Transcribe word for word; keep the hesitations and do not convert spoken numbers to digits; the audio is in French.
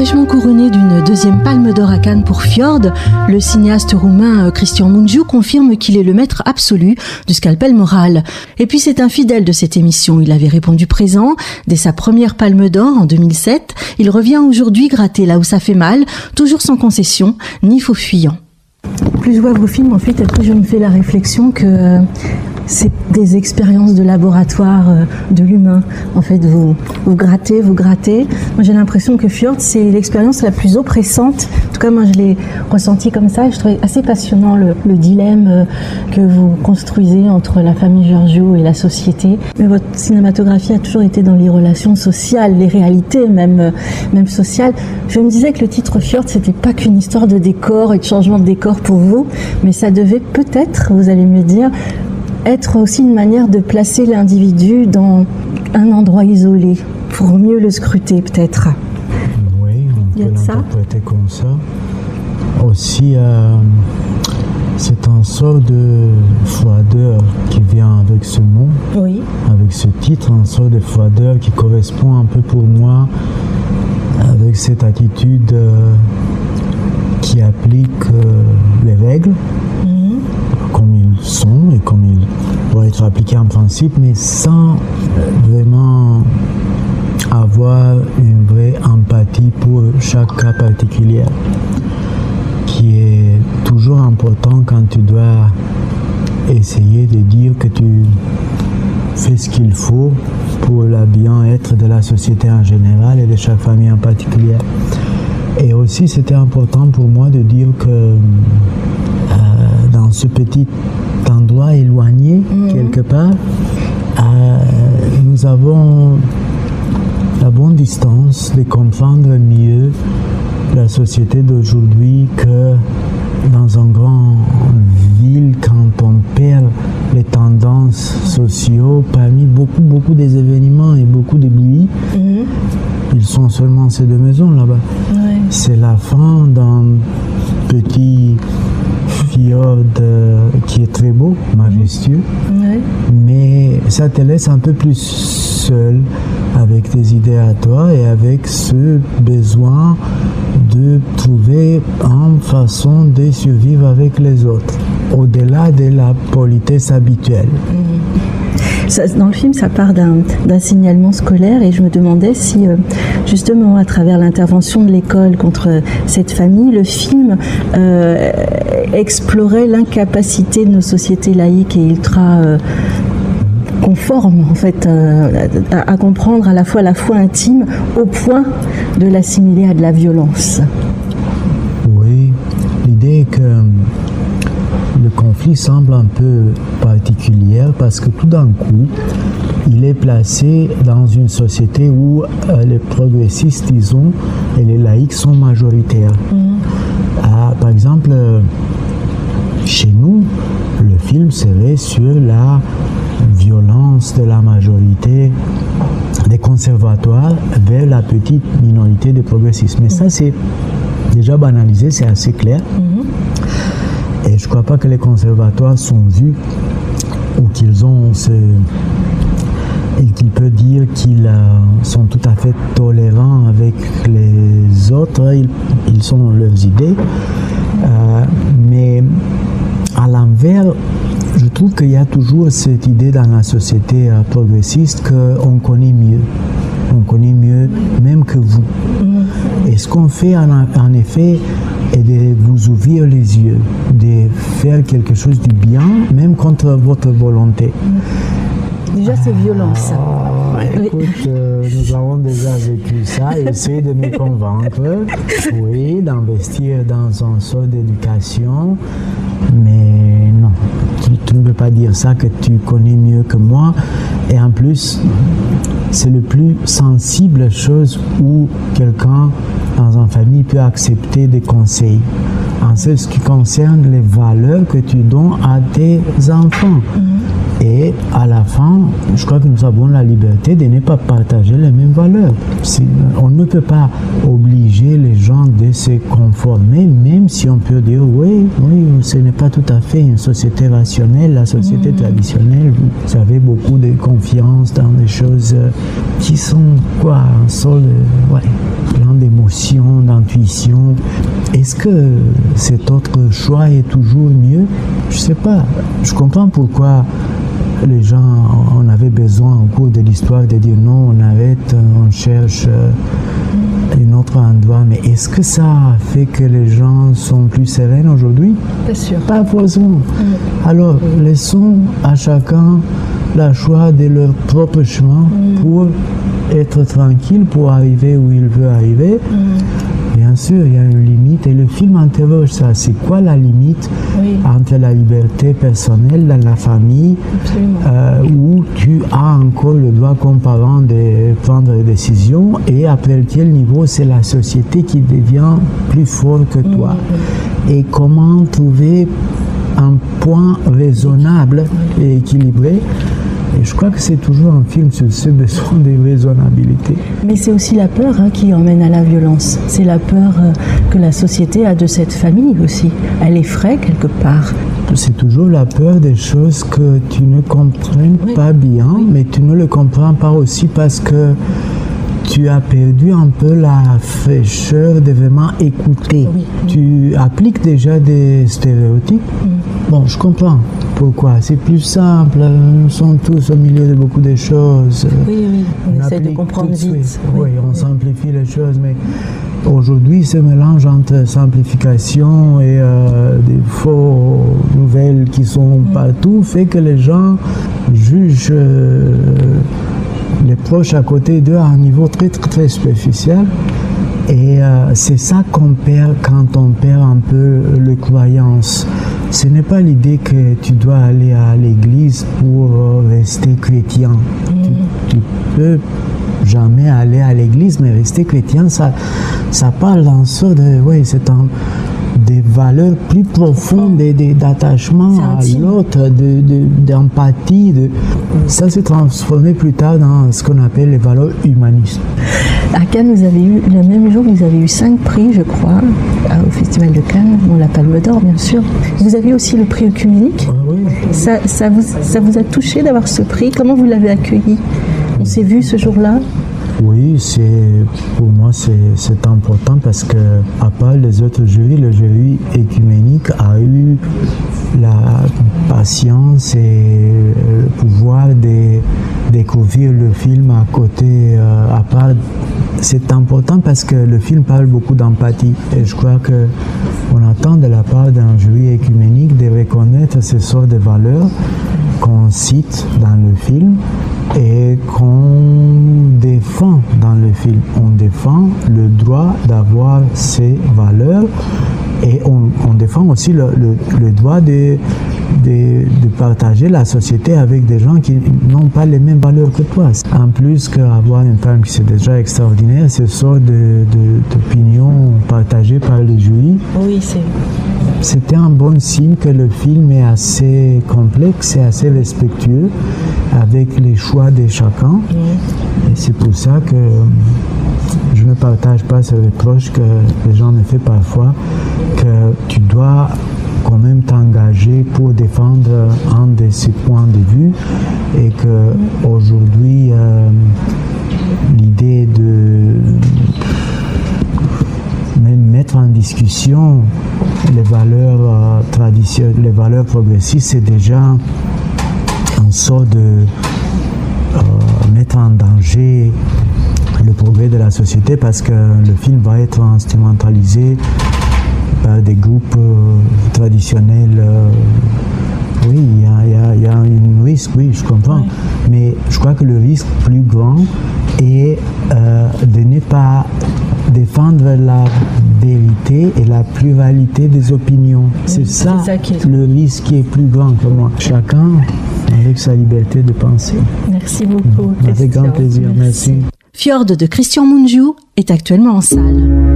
Fraîchement couronné d'une deuxième palme d'or à Cannes pour Fjord, le cinéaste roumain Cristian Mungiu confirme qu'il est le maître absolu du scalpel moral. Et puis c'est un fidèle de cette émission, il avait répondu présent dès sa première palme d'or en deux mille sept. Il revient aujourd'hui gratter là où ça fait mal, toujours sans concession ni faux fuyant. Plus je vois vos films, en fait, après je me fais la réflexion que euh, c'est des expériences de laboratoire euh, de l'humain. En fait, vous, vous grattez, vous grattez. Moi, j'ai l'impression que Fjord, c'est l'expérience la plus oppressante. En tout cas, moi, je l'ai ressenti comme ça. Et je trouvais assez passionnant le, le dilemme euh, que vous construisez entre la famille Georgiou et la société. Mais votre cinématographie a toujours été dans les relations sociales, les réalités même, euh, même sociales. Je me disais que le titre Fjord, c'était pas qu'une histoire de décor et de changement de décor pour vous, mais ça devait peut-être, vous allez me dire, être aussi une manière de placer l'individu dans un endroit isolé, pour mieux le scruter peut-être. Oui, on peut l'interpréter comme ça. Aussi, euh, c'est un sort de froideur qui vient avec ce mot, oui. Avec ce titre, un sort de froideur qui correspond un peu pour moi avec cette attitude euh, qui applique euh, les règles mmh. comme ils sont et comme ils doivent être appliqués en principe, mais sans vraiment avoir une vraie empathie pour chaque cas particulier, qui est toujours important quand tu dois essayer de dire que tu fais ce qu'il faut pour le bien-être de la société en général et de chaque famille en particulier. Et aussi, c'était important pour moi de dire que euh, dans ce petit endroit éloigné, mmh. quelque part, euh, nous avons la bonne distance de comprendre mieux la société d'aujourd'hui que dans une grande ville, quand on perd les tendances sociaux, parmi beaucoup, beaucoup des événements et beaucoup de bruit, mmh. ils sont seulement ces deux maisons là-bas. Ouais. C'est la fin d'un petit fjord euh, qui est très beau, majestueux, ouais. mais ça te laisse un peu plus seul avec tes idées à toi et avec ce besoin de trouver une façon de survivre avec les autres, au-delà de la politesse habituelle. Mmh. Ça, dans le film, ça part d'un, d'un signalement scolaire et je me demandais si, euh, justement, à travers l'intervention de l'école contre cette famille, le film euh, explorait l'incapacité de nos sociétés laïques et ultra euh, conformes, en fait, euh, à, à comprendre à la fois la foi intime au point de l'assimiler à de la violence. Oui, l'idée est que le conflit semble un peu particulier parce que tout d'un coup, il est placé dans une société où euh, les progressistes, disons, et les laïcs sont majoritaires. Mmh. Ah, par exemple, euh, chez nous, le film serait sur la violence de la majorité des conservatoires vers la petite minorité des progressistes. Mais mmh. ça, c'est déjà banalisé, c'est assez clair. Mmh. Et je ne crois pas que les conservatoires sont vus ou qu'ils ont ce... et qu'il peut dire qu'ils euh, sont tout à fait tolérants avec les autres. Ils, ils ont leurs idées. Euh, mais à l'envers, je trouve qu'il y a toujours cette idée dans la société euh, progressiste qu'on connaît mieux. On connaît mieux même que vous. Et ce qu'on fait en, en effet est de vous ouvrir les yeux, de faire quelque chose du bien, même contre votre volonté. Déjà, c'est violent, ça. Ah, écoute, euh, nous avons déjà vécu ça. Essayez de me convaincre, oui, d'investir dans un sort d'éducation. Mais non, tu, tu ne peux pas dire ça, que tu connais mieux que moi. Et en plus, c'est le plus sensible chose où quelqu'un dans une famille peut accepter des conseils. En ce qui concerne les valeurs que tu donnes à tes enfants. Mm-hmm. Et à la fin, je crois que nous avons la liberté de ne pas partager les mêmes valeurs. C'est, on ne peut pas obliger les gens de se conformer, même si on peut dire oui, oui, ce n'est pas tout à fait une société rationnelle. La société mmh. traditionnelle, vous avez beaucoup de confiance dans des choses qui sont quoi, un sol, ouais, plein d'émotions. d'émotion, d'intuition. Est-ce que cet autre choix est toujours mieux? Je sais pas. Je comprends pourquoi les gens, on avait besoin au cours de l'histoire de dire non, on arrête, on cherche un autre endroit. Mais est-ce que ça fait que les gens sont plus sereins aujourd'hui? Pas sûr. Pas forcément. Mmh. Alors, laissons à chacun le choix de leur propre chemin mmh. pour être tranquille, pour arriver où il veut arriver. Mmh. Bien sûr, il y a une limite et le film interroge ça. C'est quoi la limite oui. entre la liberté personnelle dans la famille euh, où tu as encore le droit comme parent de prendre des décisions et après quel niveau c'est la société qui devient plus forte que toi. Mmh. Et comment trouver un point raisonnable et équilibré. Et je crois que c'est toujours un film sur ce besoin de raisonnabilité. Mais c'est aussi la peur hein, qui emmène à la violence. C'est la peur euh, que la société a de cette famille aussi. Elle effraie quelque part. C'est toujours la peur des choses que tu ne comprends oui. pas bien, oui. mais tu ne le comprends pas aussi parce que tu as perdu un peu la fraîcheur de vraiment écouter. Oui. Tu appliques déjà des stéréotypes. Mm. Bon, je comprends pourquoi. C'est plus simple. Nous sommes tous au milieu de beaucoup de choses. Oui, oui. On, on essaie de comprendre vite. Oui, oui, on oui. simplifie les choses, mais aujourd'hui, ce mélange entre simplification et euh, des fausses nouvelles qui sont mm. partout fait que les gens jugent euh, les proches à côté d'eux à un niveau très très, très superficiel. Et euh, c'est ça qu'on perd quand on perd un peu les croyances. Ce n'est pas l'idée que tu dois aller à l'église pour rester chrétien. Mmh. Tu, tu peux jamais aller à l'église, mais rester chrétien, ça, ça parle d'un sort de... Oui, c'est un... des valeurs plus profondes de, de, d'attachement à l'autre, de, de, d'empathie. De... Ça s'est transformé plus tard dans ce qu'on appelle les valeurs humanistes. À Cannes, vous avez eu, le même jour, vous avez eu cinq prix, je crois, au Festival de Cannes, bon, la Palme d'Or, bien sûr. Vous avez aussi le prix œcuménique. Ah, oui. ça, ça, vous, ça vous a touché d'avoir ce prix? Comment vous l'avez accueilli? On s'est vu ce jour-là? Oui, c'est, pour moi, c'est, c'est important parce que, à part les autres jurys, le jury œcuménique a eu la patience et le pouvoir de découvrir le film à côté. Euh, à part, c'est important parce que le film parle beaucoup d'empathie et je crois que on attend de la part d'un jury œcuménique de reconnaître ces sortes de valeurs qu'on cite dans le film et qu'on défend dans le film. On défend le droit d'avoir ces valeurs et on, on défend aussi le, le, le droit de, de, de partager la société avec des gens qui n'ont pas les mêmes valeurs que toi. En plus qu'avoir une femme qui c'est déjà extraordinaire, ce sort de, de, d'opinions partagées par le jury. Oui, c'est... C'était un bon signe que le film est assez complexe et assez respectueux avec les choix de chacun. Mmh. Et c'est pour ça que je ne partage pas ce reproche que les gens me font parfois, que tu dois quand même t'engager pour défendre un de ces points de vue et que aujourd'hui euh, l'idée de même mettre en discussion les valeurs euh, traditionnelles, les valeurs progressistes, c'est déjà une sorte de euh, mettre en danger le progrès de la société parce que le film va être instrumentalisé par des groupes euh, traditionnels. Euh, oui, il y a, y, a, y a un risque, oui, je comprends. Oui. Mais je crois que le risque plus grand est euh, de ne pas défendre la vérité et la pluralité des opinions. Oui, c'est ça, c'est ça qui est... le risque qui est plus grand que moi. Chacun avec sa liberté de penser. Merci beaucoup. Avec grand plaisir, merci. Fjord de Christian Mungiu est actuellement en salle.